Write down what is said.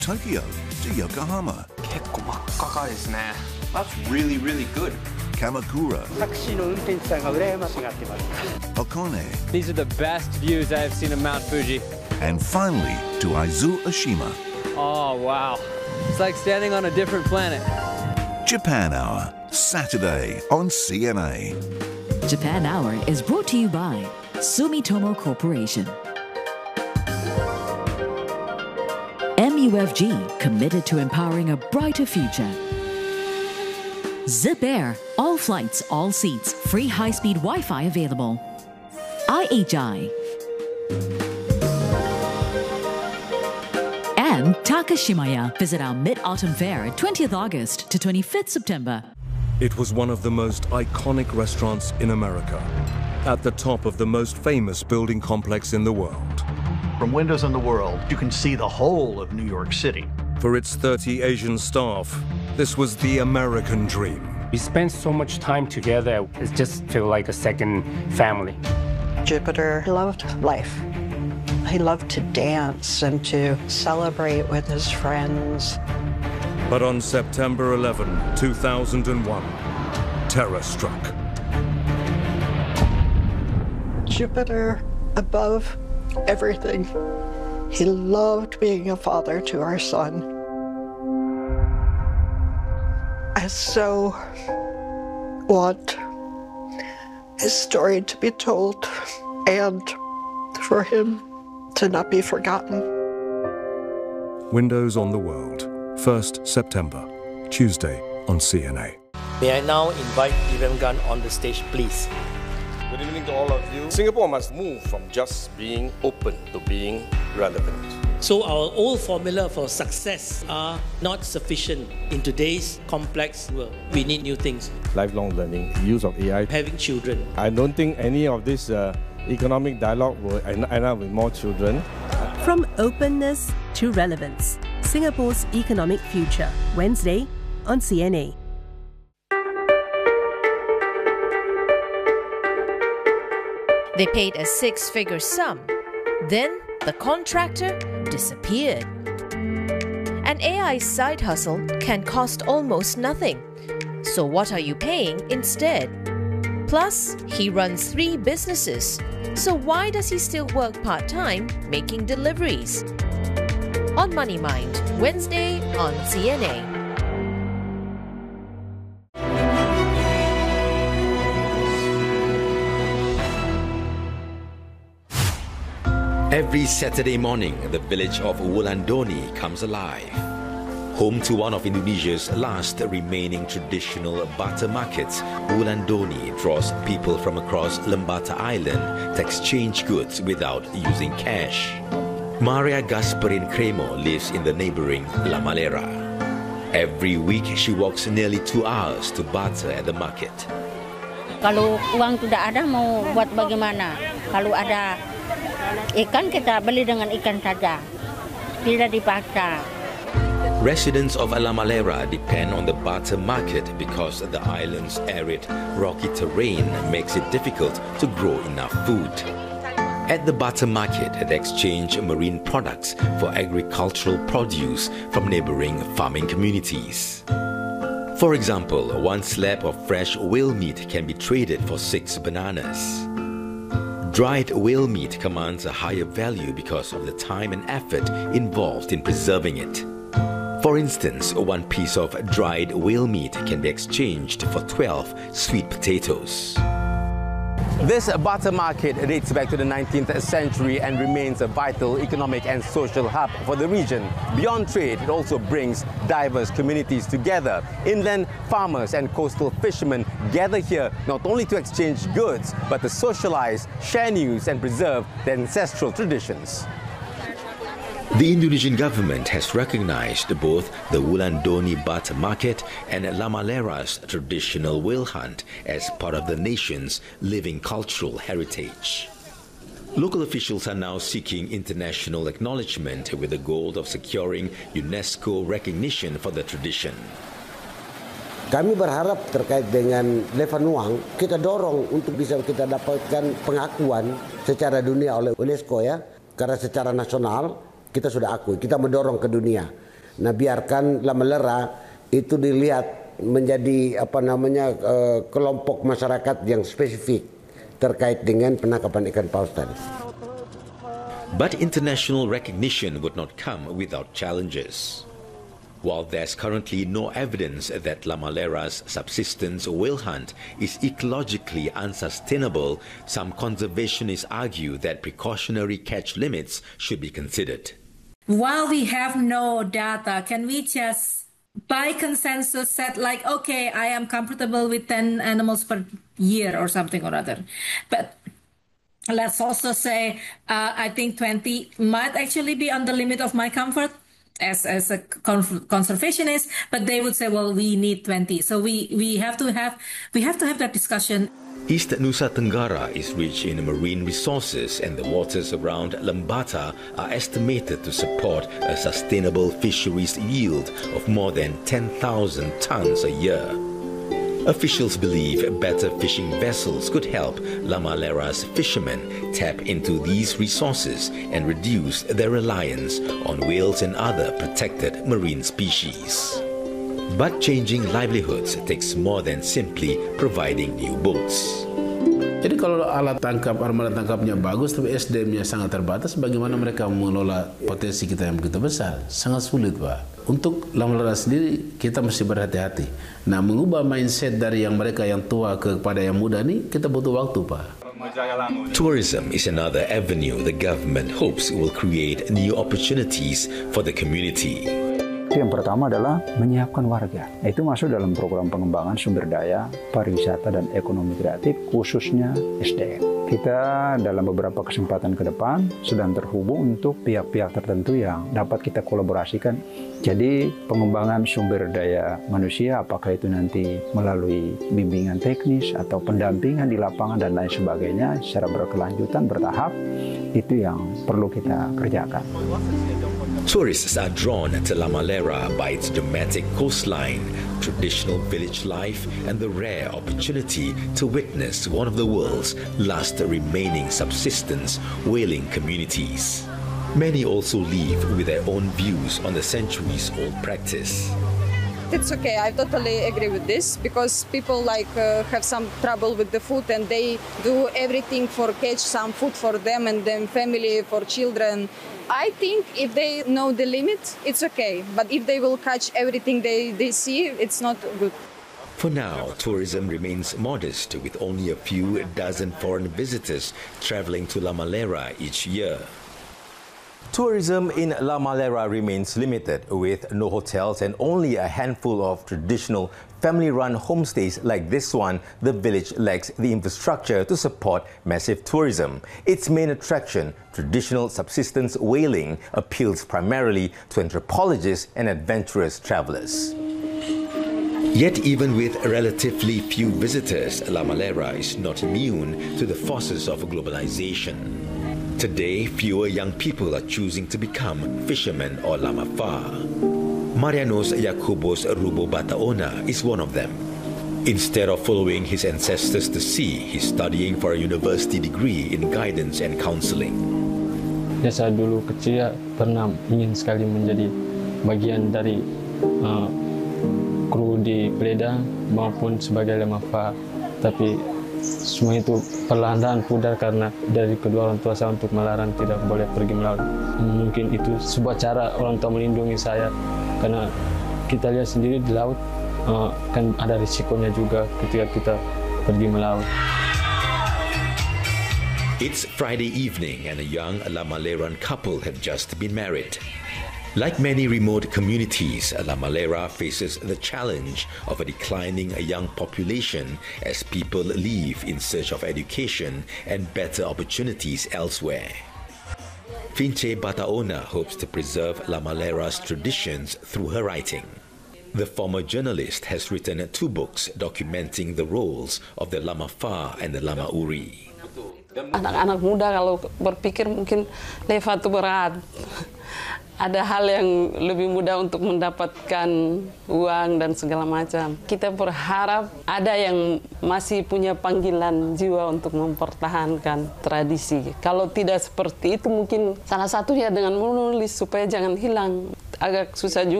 Tokyo to Yokohama. 結構真っ赤かですね. That's really, really good. Kamakura. タクシーの運転手さんが羨ましがってます。 Hakone. These are the best views I have seen of Mount Fuji. And finally to Aizu Oshima. Oh, wow. It's like standing on a different planet. Japan Hour, Saturday on CNA. Japan Hour is brought to you by Sumitomo Corporation. MUFG, committed to empowering a brighter future. Zip Air, all flights, all seats, free high-speed Wi-Fi available. IHI. And Takashimaya. Visit our Mid-Autumn Fair, 20th August to 25th September. It was one of the most iconic restaurants in America, at the top of the most famous building complex in the world. From windows in the world, you can see the whole of New York City. For its 30 Asian staff, this was the American dream. We spend so much time together, it just feels like a second family. Jupiter loved life. He loved to dance and to celebrate with his friends. But on September 11, 2001, terror struck. Jupiter above everything. He loved being a father to our son. I so want his story to be told and for him to not be forgotten. Windows on the World, 1st September, Tuesday on CNA. May I now invite Iram Gun on the stage, please? Good evening to all of you. Singapore must move from just being open to being relevant. So our old formula for success are not sufficient in today's complex world. We need new things. Lifelong learning, use of AI. Having children. I don't think any of this economic dialogue will end up with more children. From openness to relevance, Singapore's economic future, Wednesday on CNA. They paid a six-figure sum. Then the contractor disappeared. An AI side hustle can cost almost nothing. So what are you paying instead? Plus, he runs 3 businesses. So why does he still work part-time making deliveries? On Money Mind, Wednesday on CNA. Every Saturday morning, the village of Wulandoni comes alive. Home to one of Indonesia's last remaining traditional butter markets, Wulandoni draws people from across Lembata Island to exchange goods without using cash. Maria Gasperin Cremo lives in the neighboring La Malera. Every week, she walks nearly 2 hours to barter at the market. Kalau uang tidak ada, mau buat bagaimana? Kalau ada ikan, kita beli dengan ikan saja, tidak dipaksa. Residents of La Malera depend on the barter market because the island's arid, rocky terrain makes it difficult to grow enough food. At the barter market, they exchange marine products for agricultural produce from neighboring farming communities. For example, 1 slab of fresh whale meat can be traded for 6 bananas. Dried whale meat commands a higher value because of the time and effort involved in preserving it. For instance, 1 piece of dried whale meat can be exchanged for 12 sweet potatoes. This barter market dates back to the 19th century and remains a vital economic and social hub for the region. Beyond trade, it also brings diverse communities together. Inland farmers and coastal fishermen gather here not only to exchange goods, but to socialize, share news and preserve their ancestral traditions. The Indonesian government has recognized both the Wulandoni Barter Market and La Malera's traditional whale hunt as part of the nation's living cultural heritage. Local officials are now seeking international acknowledgement with the goal of securing UNESCO recognition for the tradition. Kami berharap terkait dengan Levanuang, kita dorong untuk bisa kita dapatkan pengakuan secara dunia oleh UNESCO ya, karena secara nasional kita sudah akui, kita mendorong ke dunia. Nah, biarkan Lamalera itu dilihat menjadi kelompok masyarakat yang spesifik terkait dengan penangkapan ikan paus tadi. But international recognition would not come without challenges. While there's currently no evidence that Lamalera's subsistence whale hunt is ecologically unsustainable, some conservationists argue that precautionary catch limits should be considered. While we have no data, can we just, by consensus, said like, okay, I am comfortable with 10 animals per year or something or other. But let's also say, I think 20 might actually be on the limit of my comfort as a conservationist, but they would say, well, we need 20. So we have to have that discussion. East Nusa Tenggara is rich in marine resources, and the waters around Lembata are estimated to support a sustainable fisheries yield of more than 10,000 tons a year. Officials believe better fishing vessels could help Lamalera's fishermen tap into these resources and reduce their reliance on whales and other protected marine species. But changing livelihoods takes more than simply providing new boats. Jadi kalau alat tangkap, armada tangkapnya bagus tapi SDM-nya sangat terbatas, bagaimana mereka mengelola potensi kita yang begitu besar? Sangat sulit, Pak. Untuk Lamalera sendiri kita mesti berhati-hati. Nah, mengubah mindset dari yang mereka yang tua kepada yang muda ini kita butuh waktu, Pak. Tourism is another avenue the government hopes will create new opportunities for the community. Yang pertama adalah menyiapkan warga. Itu masuk dalam program pengembangan sumber daya, pariwisata, dan ekonomi kreatif, khususnya SDM. Kita dalam beberapa kesempatan ke depan sedang terhubung untuk pihak-pihak tertentu yang dapat kita kolaborasikan. Jadi pengembangan sumber daya manusia, apakah itu nanti melalui bimbingan teknis atau pendampingan di lapangan dan lain sebagainya secara berkelanjutan, bertahap, itu yang perlu kita kerjakan. Tourists are drawn to Lamalera by its dramatic coastline, traditional village life, and the rare opportunity to witness one of the world's last remaining subsistence whaling communities. Many also leave with their own views on the centuries-old practice. It's okay, I totally agree with this, because people have some trouble with the food and they do everything for catch some food for them and then family, for children. I think if they know the limit, it's okay. But if they will catch everything they see, it's not good. For now, tourism remains modest, with only a few dozen foreign visitors traveling to Lamalera each year. Tourism in Lamalera remains limited, with no hotels and only a handful of traditional family-run homestays like this one. The village lacks the infrastructure to support massive tourism. Its main attraction, traditional subsistence whaling, appeals primarily to anthropologists and adventurous travelers. Yet even with relatively few visitors, Lamalera is not immune to the forces of globalization. Today, fewer young people are choosing to become fishermen or lamafar. Marianos Jacobos Rubo Bataona is one of them. Instead of following his ancestors to sea, he's studying for a university degree in guidance and counseling. Ya, saya dulu kecil pernah ingin sekali menjadi bagian dari kru di Bleda maupun sebagai lamafar, tapi semua itu perlahan-lahan pudar karena dari kedua orang tua saya untuk melarang tidak boleh pergi melaut. Mungkin itu sebuah cara orang tua melindungi saya, karena kita lihat sendiri di laut kan ada risikonya juga ketika kita pergi melaut. It's Friday evening and a young Lamaleran couple have just been married. Like many remote communities, Lamalera faces the challenge of a declining young population as people leave in search of education and better opportunities elsewhere. Finche Bataona hopes to preserve Lamalera's traditions through her writing. The former journalist has written 2 books documenting the roles of the Lamafar and the Lamauri. Anak-anak muda kalau berpikir mungkin lewat itu berat. Ada hal yang lebih mudah untuk mendapatkan uang dan segala macam. Kita berharap ada yang masih punya panggilan jiwa untuk mempertahankan tradisi. Kalau tidak seperti itu mungkin salah satunya dengan menulis supaya jangan hilang. Agak susah juga.